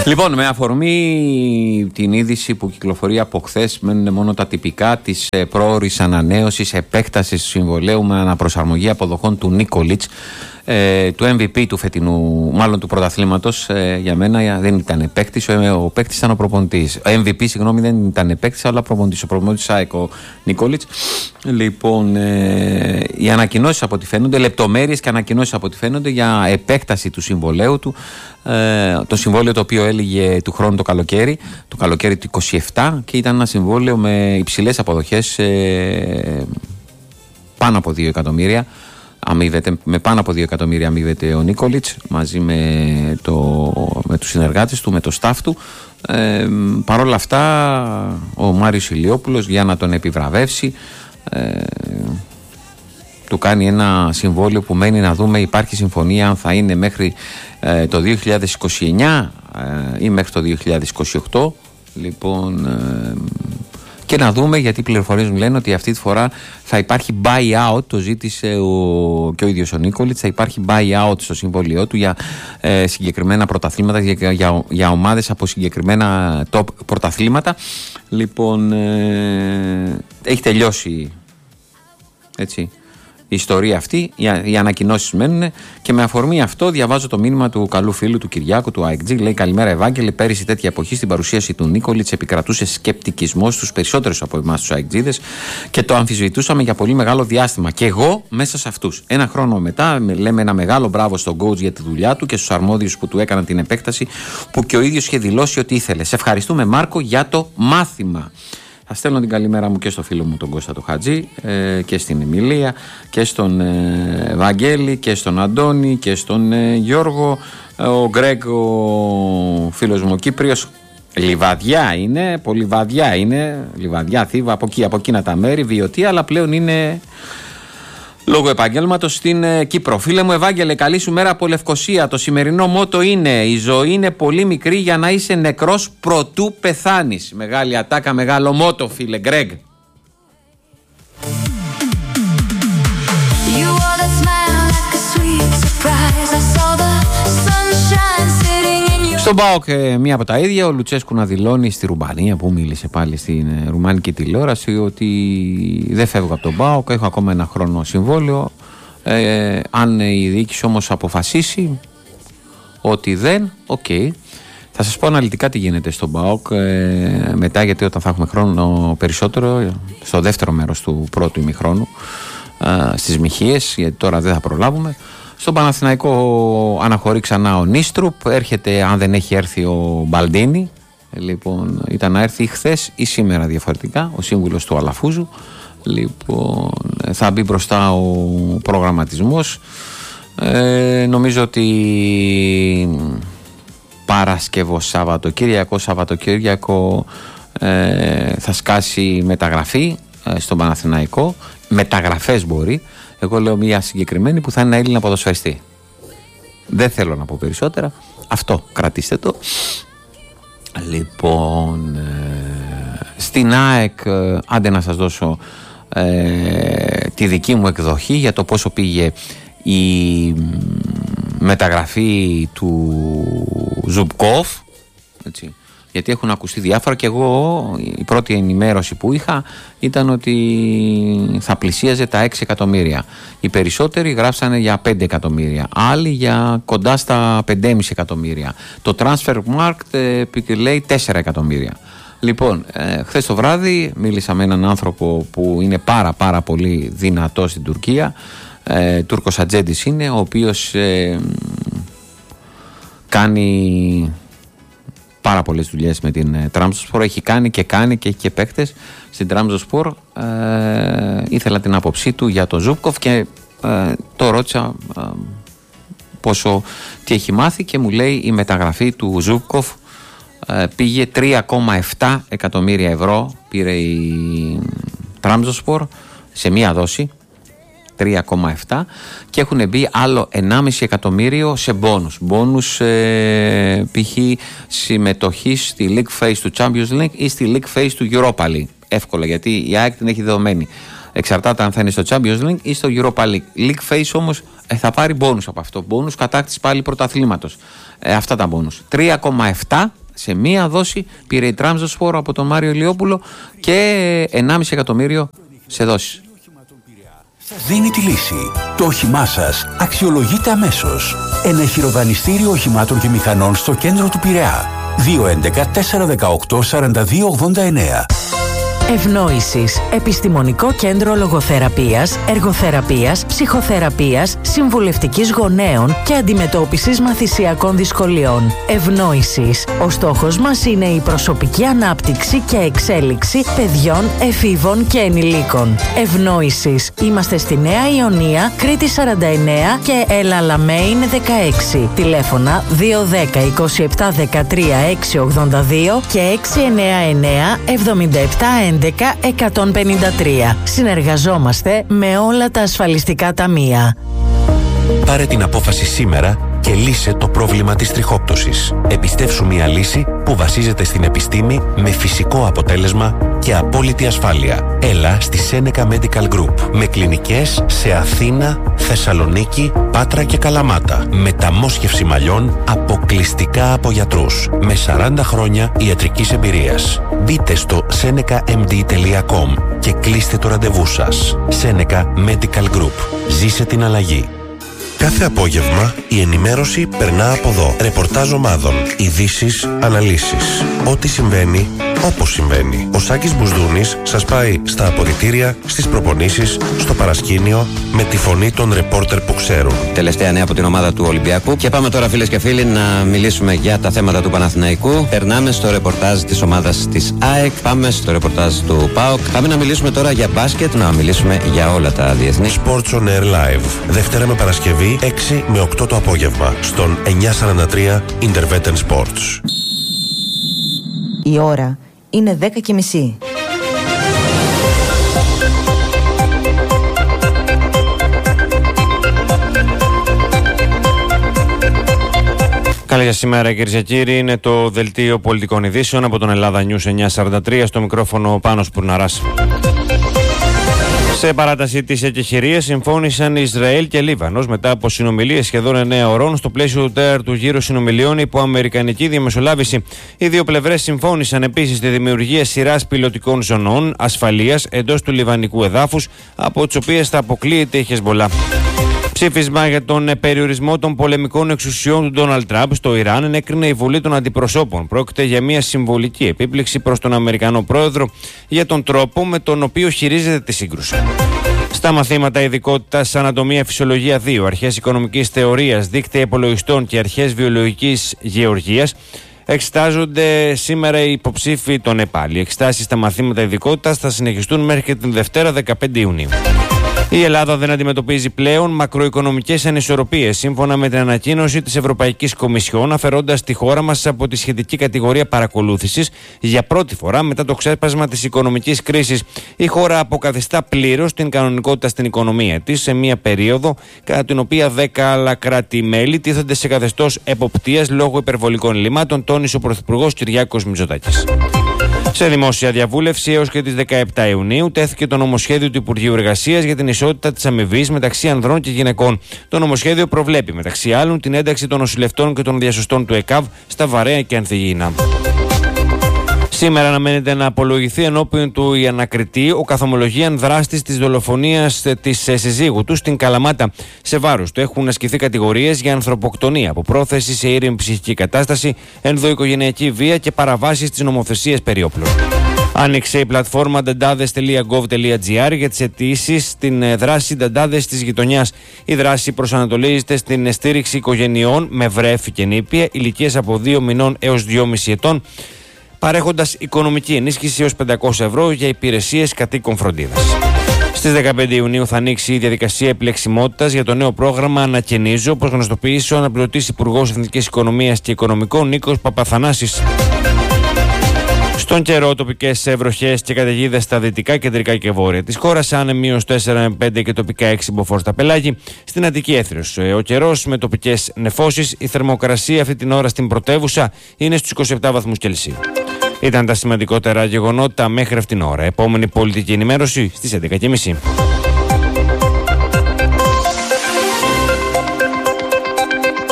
Λοιπόν, με αφορμή την είδηση που κυκλοφορεί από χθες, μένουν μόνο τα τυπικά της πρόωρης ανανέωσης, επέκτασης του συμβολαίου με αναπροσαρμογή αποδοχών του Νίκολιτς, του MVP του φετινού, μάλλον του πρωταθλήματος. Για μένα δεν ήταν παίκτης, ο παίκτης ήταν ο προπονητής. MVP, συγγνώμη, δεν ήταν παίκτης, αλλά προπονητής. Ο προπονητής ΑΕΚ, ο Νίκολιτς. Λοιπόν, οι ανακοινώσεις από ό,τι φαίνονται, λεπτομέρειες και ανακοινώσεις από ό,τι φαίνονται για επέκταση του συμβολαίου του. Το συμβόλαιο το οποίο έλυγε του χρόνου το καλοκαίρι του 27, και ήταν ένα συμβόλαιο με υψηλές αποδοχές, πάνω από 2 εκατομμύρια. Με πάνω από 2 εκατομμύρια αμείβεται ο Νίκολιτς μαζί με τους συνεργάτες του, με το staff του. Παρ' όλα αυτά ο Μάριος Ηλιόπουλος, για να τον επιβραβεύσει, του κάνει ένα συμβόλαιο που μένει να δούμε. Υπάρχει συμφωνία αν θα είναι μέχρι το 2029 ή μέχρι το 2028. Λοιπόν, και να δούμε, γιατί οι πληροφορίες μου λένε ότι αυτή τη φορά θα υπάρχει buy-out, το ζήτησε και ο ίδιος ο Νίκολιτς, θα υπάρχει buy-out στο συμβόλαιό του για συγκεκριμένα πρωταθλήματα, για ομάδες από συγκεκριμένα top πρωταθλήματα. Λοιπόν, έχει τελειώσει, έτσι, η ιστορία αυτή, οι ανακοινώσεις μένουν, και με αφορμή αυτό διαβάζω το μήνυμα του καλού φίλου του Κυριάκου, του AEKG. Λέει: καλημέρα, Ευάγγελε. Πέρυσι τέτοια εποχή στην παρουσίαση του Νίκολιτς επικρατούσε σκεπτικισμός στους περισσότερους από εμάς τους AEKGίδες και το αμφισβητούσαμε για πολύ μεγάλο διάστημα. Και εγώ μέσα σε αυτούς. Ένα χρόνο μετά λέμε ένα μεγάλο μπράβο στον coach για τη δουλειά του και στους αρμόδιους που του έκαναν την επέκταση, που και ο ίδιος είχε δηλώσει ότι ήθελε. Σε ευχαριστούμε, Μάρκο, για το μάθημα. Θα στέλνω την καλημέρα μου και στο φίλο μου τον Κώστα το Χατζή, και στην Εμιλία και στον Βαγγέλη και στον Αντώνη και στον Γιώργο. Ο Γκρέγκ, ο φίλος μου ο Κύπριος, Λιβαδιά είναι, Πολυβαδιά είναι, Λιβαδιά, Θήβα, από εκείνα τα μέρη, Βιωτή, αλλά πλέον είναι λόγω επαγγέλματος στην Κύπρο. Φίλε μου Ευάγγελε, καλή σου μέρα από Λευκοσία. Το σημερινό μότο είναι: η ζωή είναι πολύ μικρή για να είσαι νεκρός προτού πεθάνεις. Μεγάλη ατάκα, μεγάλο μότο, φίλε Γκρέγκ. Στον ΠΑΟΚ μία από τα ίδια, ο Λουτσέσκου να δηλώνει στη Ρουμανία, που μίλησε πάλι στην ρουμάνικη τηλεόραση, ότι δεν φεύγω από τον ΠΑΟΚ, έχω ακόμα ένα χρόνο συμβόλαιο. Αν η διοίκηση όμως αποφασίσει ότι δεν, Θα σας πω αναλυτικά τι γίνεται στον ΠΑΟΚ μετά, γιατί όταν θα έχουμε χρόνο περισσότερο, στο δεύτερο μέρος του πρώτου ημιχρόνου, στις Μιχίες, γιατί τώρα δεν θα προλάβουμε. Στον Παναθηναϊκό αναχωρεί ξανά ο Νίστρουπ, έρχεται, αν δεν έχει έρθει, ο Μπαλντίνη. Λοιπόν, ήταν να έρθει χθες ή σήμερα διαφορετικά, ο σύμβουλος του Αλαφούζου. Λοιπόν, θα μπει μπροστά ο προγραμματισμός. Νομίζω ότι Παρασκευό, Σαββατοκύριακο θα σκάσει μεταγραφή στον Παναθηναϊκό. Μεταγραφές μπορεί. Εγώ λέω μια συγκεκριμένη που θα είναι ένα Έλληνα ποδοσφαιριστή. Δεν θέλω να πω περισσότερα. Αυτό, κρατήστε το. Λοιπόν, στην ΑΕΚ, άντε να σας δώσω τη δική μου εκδοχή για το πόσο πήγε η μεταγραφή του Ζουμπκόφ, έτσι. Γιατί έχουν ακουστεί διάφορα, και εγώ η πρώτη ενημέρωση που είχα ήταν ότι θα πλησίαζε τα 6 εκατομμύρια. Οι περισσότεροι γράψανε για 5 εκατομμύρια, άλλοι για κοντά στα 5,5 εκατομμύρια. Το Transfermarkt λέει 4 εκατομμύρια. Λοιπόν, χθες το βράδυ μίλησα με έναν άνθρωπο που είναι πάρα πολύ δυνατός στην Τουρκία. Τούρκος ατζέντης είναι, ο οποίος κάνει πάρα πολλές δουλειές με την Trabzonspor. Έχει κάνει και έχει και παίκτες στην Trabzonspor. Ήθελα την άποψή του για τον Ζούμπκοφ και το ρώτησα τι έχει μάθει, και μου λέει η μεταγραφή του Ζούμπκοφ πήγε 3,7 εκατομμύρια ευρώ, πήρε η Trabzonspor σε μία δόση, 3,7, και έχουν μπει άλλο 1,5 εκατομμύριο σε μπόνους, π.χ. συμμετοχή στη League Phase του Champions League ή στη League Phase του Europa League. Εύκολα, γιατί η ΑΕΚ την έχει δεδομένη. Εξαρτάται αν θα είναι στο Champions League ή στο Europa League. League Phase όμως θα πάρει μπόνους από αυτό. Μπόνους κατάκτηση πάλι πρωταθλήματος. αυτά τα μπόνους. 3,7 σε μία δόση πήρε η Τραμζοσπορ από τον Μάριο Ηλιόπουλο και 1,5 εκατομμύριο σε δόσεις. Σας δίνει τη λύση. Το όχημά σας αξιολογείται αμέσως. Ένα χειροδανιστήριο οχημάτων και μηχανών στο κέντρο του Πειραιά. 211-418-4289. Ευνόησης. Επιστημονικό κέντρο λογοθεραπείας, εργοθεραπείας, ψυχοθεραπείας, συμβουλευτικής γονέων και αντιμετώπισης μαθησιακών δυσκολιών. Ευνόησης. Ο στόχος μας είναι η προσωπική ανάπτυξη και εξέλιξη παιδιών, εφήβων και ενηλίκων. Ευνόησης. Είμαστε στη Νέα Ιωνία, Κρήτη 49 και Ελαλαμέιν 16. Τηλέφωνα 210 27 13 682 και 699 77 11-153. Συνεργαζόμαστε με όλα τα ασφαλιστικά ταμεία. Πάρε την απόφαση σήμερα και λύσε το πρόβλημα της τριχόπτωσης. Επιστεύσου μια λύση που βασίζεται στην επιστήμη με φυσικό αποτέλεσμα και απόλυτη ασφάλεια. Έλα στη Seneca Medical Group με κλινικές σε Αθήνα, Θεσσαλονίκη, Πάτρα και Καλαμάτα. Μεταμόσχευση μαλλιών αποκλειστικά από γιατρούς με 40 χρόνια ιατρικής εμπειρίας. Μπείτε στο senecamd.com και κλείστε το ραντεβού σας. Seneca Medical Group. Ζήσε την αλλαγή. Κάθε απόγευμα η ενημέρωση περνά από εδώ. Ρεπορτάζ ομάδων, ειδήσεις, αναλύσεις. Ό,τι συμβαίνει, όπως συμβαίνει. Ο Σάκης Μπουσδούνης σας πάει στα αποδυτήρια, στις προπονήσεις, στο παρασκήνιο, με τη φωνή των ρεπόρτερ που ξέρουν. Τελευταία νέα από την ομάδα του Ολυμπιακού. Και πάμε τώρα, φίλες και φίλοι, να μιλήσουμε για τα θέματα του Παναθηναϊκού. Περνάμε στο ρεπορτάζ της ομάδας της ΑΕΚ. Πάμε στο ρεπορτάζ του ΠΑΟΚ. Πάμε να μιλήσουμε τώρα για μπάσκετ, να μιλήσουμε για όλα τα διεθνή. Sports on Air Live. Δευτέρα με Παρασκευή, 6 με 8 το απόγευμα, στον 943 Intervetten Sports. Η ώρα είναι 10:30. Καλή σας ημέρα, κυρίες και κύριοι. Είναι το δελτίο πολιτικών ειδήσεων από τον Ελλάδα News 943. Στο μικρόφωνο Πάνος Πουρναράς. Σε παράταση της εκεχηρίας συμφώνησαν Ισραήλ και Λίβανος μετά από συνομιλίες σχεδόν 9 ωρών στο πλαίσιο του τέταρτου γύρου συνομιλιών υπό αμερικανική διαμεσολάβηση. Οι δύο πλευρές συμφώνησαν επίσης τη δημιουργία σειράς πιλωτικών ζωνών ασφαλείας εντός του λιβανικού εδάφους, από τις οποίες θα αποκλείεται η Χεσμολάχ. Ψήφισμα για τον περιορισμό των πολεμικών εξουσιών του Ντόναλντ Τραμπ στο Ιράν ενέκρινε η Βουλή των Αντιπροσώπων. Πρόκειται για μια συμβολική επίπληξη προς τον Αμερικανό πρόεδρο για τον τρόπο με τον οποίο χειρίζεται τη σύγκρουση. Στα μαθήματα ειδικότητας Ανατομία Φυσιολογία 2, Αρχές Οικονομικής Θεωρίας, Δίκτυα Υπολογιστών και Αρχές Βιολογικής Γεωργίας εξετάζονται σήμερα οι υποψήφοι των ΕΠΑΛ. Οι εξετάσεις στα μαθήματα ειδικότητας θα συνεχιστούν μέχρι και την Δευτέρα 15 Ιουνίου. Η Ελλάδα δεν αντιμετωπίζει πλέον μακροοικονομικές ανισορροπίες, σύμφωνα με την ανακοίνωση της Ευρωπαϊκής Κομισιόν, αφαιρώντας τη χώρα μας από τη σχετική κατηγορία παρακολούθησης για πρώτη φορά μετά το ξέσπασμα της οικονομικής κρίσης. Η χώρα αποκαθιστά πλήρως την κανονικότητα στην οικονομία της σε μια περίοδο κατά την οποία 10 άλλα κράτη-μέλη τίθενται σε καθεστώς εποπτείας λόγω υπερβολικών ελλημάτων, τόνισε ο Πρωθυπουργός Κυριάκος Μητσοτάκης. Σε δημόσια διαβούλευση έως και τις 17 Ιουνίου τέθηκε το νομοσχέδιο του Υπουργείου Εργασίας για την ισότητα της αμοιβής μεταξύ ανδρών και γυναικών. Το νομοσχέδιο προβλέπει μεταξύ άλλων την ένταξη των νοσηλευτών και των διασωστών του ΕΚΑΒ στα βαρέα και ανθυγιεινά. Σήμερα αναμένεται να απολογηθεί ενώπιον του η ανακριτή ο καθομολογίαν δράστης της δολοφονίας της συζύγου του στην Καλαμάτα. Σε βάρος του έχουν ασκηθεί κατηγορίες για ανθρωποκτονία από πρόθεση σε ήρεμη ψυχική κατάσταση, ενδοοικογενειακή βία και παραβάσεις της νομοθεσίας περί όπλων. Άνοιξε η πλατφόρμα dantades.gov.gr για τις αιτήσεις στην δράση Dantades της γειτονιάς. Η δράση προσανατολίζεται στην στήριξη οικογενειών με βρέφη και νήπια ηλικίες από 2 μηνών έως 2,5 ετών, παρέχοντας οικονομική ενίσχυση έως 500 ευρώ για υπηρεσίες κατοίκων φροντίδας. Στις 15 Ιουνίου θα ανοίξει η διαδικασία επιλεξιμότητας για το νέο πρόγραμμα Ανακαινίζω, όπως γνωστοποίησε ο αναπληρωτής Υπουργός Εθνικής Οικονομίας και Οικονομικών Νίκος Παπαθανάσης. Στον καιρό, τοπικές βροχές και καταιγίδες στα δυτικά, κεντρικά και βόρεια της χώρας, άνεμοι έως 4 με 5 και τοπικά 6 μποφόρ στα πελάγη. Στην Αττική Έθριος ο καιρός με τοπικές νεφώσεις. Η θερμοκρασία αυτή την ώρα στην πρωτεύουσα είναι στους 27 βαθμούς Κελσίου. Ήταν τα σημαντικότερα γεγονότα μέχρι αυτήν την ώρα. Επόμενη πολιτική ενημέρωση στις 11:30.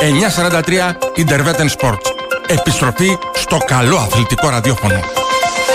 943 Interveten Sports. Επιστροφή στο καλό αθλητικό ραδιόφωνο.